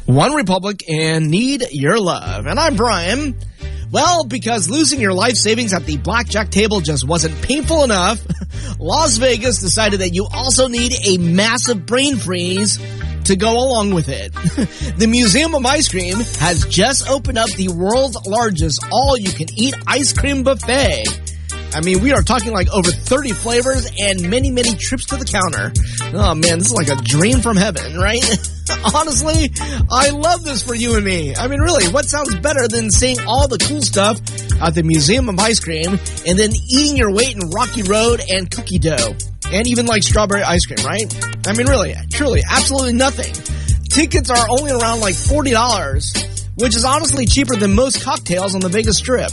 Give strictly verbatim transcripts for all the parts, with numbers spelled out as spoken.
One Republic and Need Your Love. And I'm Brian. Well, because losing your life savings at the blackjack table just wasn't painful enough, Las Vegas decided that you also need a massive brain freeze to go along with it. The Museum of Ice Cream has just opened up the world's largest all-you-can-eat ice cream buffet. I mean, we are talking like over thirty flavors and many, many trips to the counter. Oh man, this is like a dream from heaven, right? Honestly, I love this for you and me. I mean, really, what sounds better than seeing all the cool stuff at the Museum of Ice Cream and then eating your weight in Rocky Road and cookie dough and even like strawberry ice cream, right? I mean, really, truly, absolutely nothing. Tickets are only around like forty dollars, which is honestly cheaper than most cocktails on the Vegas Strip.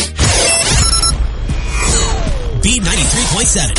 B ninety-three point seven.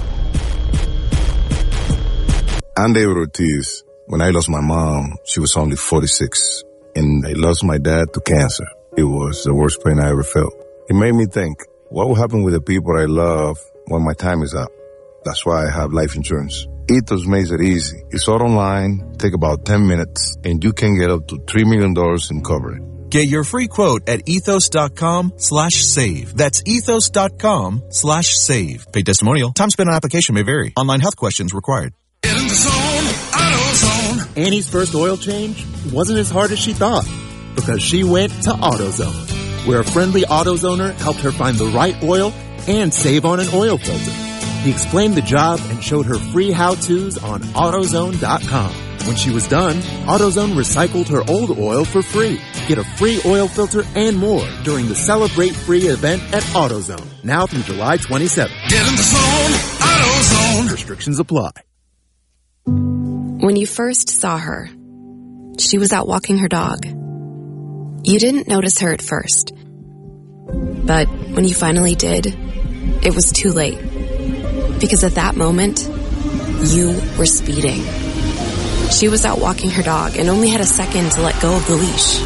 I'm David Ortiz. When I lost my mom, she was only forty-six. And I lost my dad to cancer. It was the worst pain I ever felt. It made me think, what will happen with the people I love when my time is up? That's why I have life insurance. Ethos makes it easy. It's all online, take about ten minutes, and you can get up to three million dollars in coverage. Get your free quote at ethos.com slash save. That's ethos.com slash save. Paid testimonial. Time spent on application may vary. Online health questions required. In the zone, AutoZone. Annie's first oil change wasn't as hard as she thought because she went to AutoZone, where a friendly AutoZoner helped her find the right oil and save on an oil filter. He explained the job and showed her free how-tos on AutoZone dot com. When she was done, AutoZone recycled her old oil for free. Get a free oil filter and more during the Celebrate Free event at AutoZone, now through July twenty-seventh. Get in the zone, AutoZone. Restrictions apply. When you first saw her, she was out walking her dog. You didn't notice her at first. But when you finally did, it was too late. Because at that moment, you were speeding. She was out walking her dog and only had a second to let go of the leash.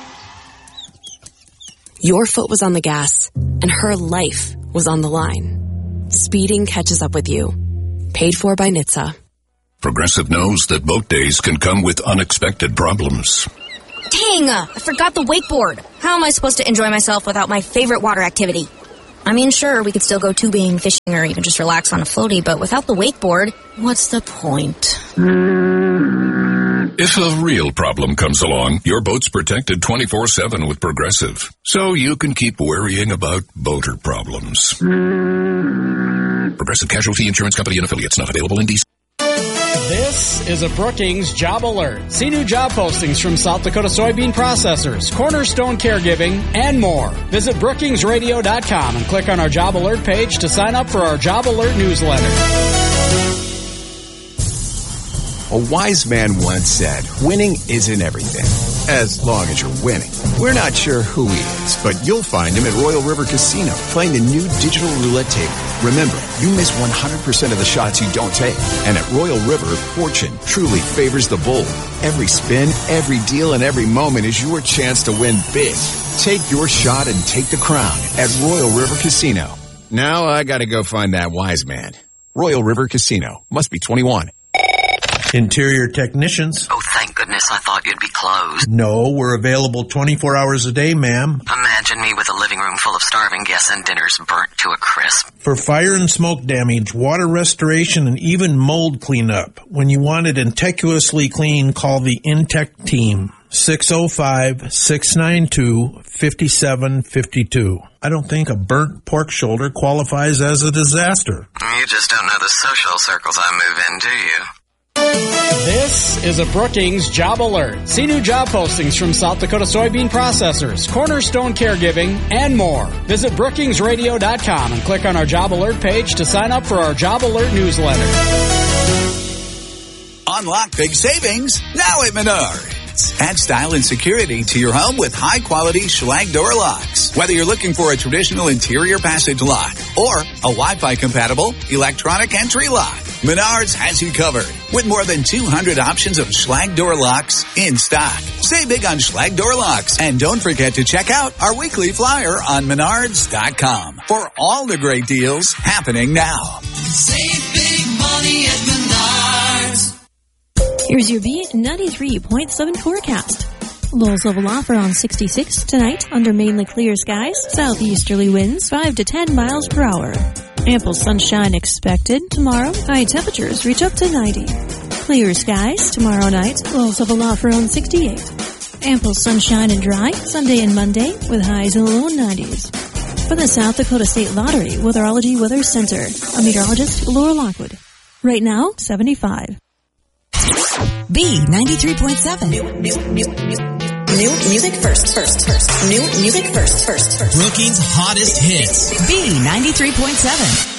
Your foot was on the gas, and her life was on the line. Speeding catches up with you. Paid for by N H T S A. Progressive knows that boat days can come with unexpected problems. Dang! I forgot the wakeboard. How am I supposed to enjoy myself without my favorite water activity? I mean, sure, we could still go tubing, fishing, or even just relax on a floaty, but without the wakeboard, what's the point? If a real problem comes along, your boat's protected twenty-four seven with Progressive, so you can keep worrying about boater problems. Progressive Casualty Insurance Company and Affiliates, not available in D C. This is a Brookings Job Alert. See new job postings from South Dakota soybean processors, Cornerstone Caregiving, and more. Visit brookings radio dot com and click on our Job Alert page to sign up for our Job Alert newsletter. A wise man once said, winning isn't everything, as long as you're winning. We're not sure who he is, but you'll find him at Royal River Casino playing the new digital roulette table. Remember, you miss one hundred percent of the shots you don't take. And at Royal River, fortune truly favors the bold. Every spin, every deal, and every moment is your chance to win big. Take your shot and take the crown at Royal River Casino. Now I gotta go find that wise man. Royal River Casino. Must be twenty-one. Interior technicians. Oh, thank goodness, I thought you'd be closed. No, we're available twenty-four hours a day, ma'am. Imagine me with a living room full of starving guests and dinners burnt to a crisp. For fire and smoke damage, water restoration, and even mold cleanup. When you want it meticulously clean, call the Intech team. six oh five, six nine two, five seven five two. I don't think a burnt pork shoulder qualifies as a disaster. You just don't know the social circles I move in, do you? This is a Brookings Job Alert. See new job postings from South Dakota soybean processors, Cornerstone Caregiving, and more. Visit brookings radio dot com and click on our Job Alert page to sign up for our Job Alert newsletter. Unlock big savings now at Menards. Add style and security to your home with high-quality Schlage door locks. Whether you're looking for a traditional interior passage lock or a Wi-Fi compatible electronic entry lock, Menards has you covered with more than two hundred options of Schlage door locks in stock. Save big on Schlage door locks, and don't forget to check out our weekly flyer on menards dot com for all the great deals happening now. Save big money at Menards. Here's your B ninety-three point seven forecast. Lows level off around sixty-six tonight under mainly clear skies. Southeasterly winds five to ten miles per hour. Ample sunshine expected tomorrow. High temperatures reach up to ninety. Clear skies tomorrow night. Lows level off around sixty-eight. Ample sunshine and dry Sunday and Monday with highs in the low nineties. For the South Dakota State Lottery Weatherology Weather Center, a meteorologist, Laura Lockwood. Right now, seventy-five. B ninety-three point seven. New, new, new, new, new music first, first, first. New music first, first, first. Brookings' hottest hits. B ninety-three point seven.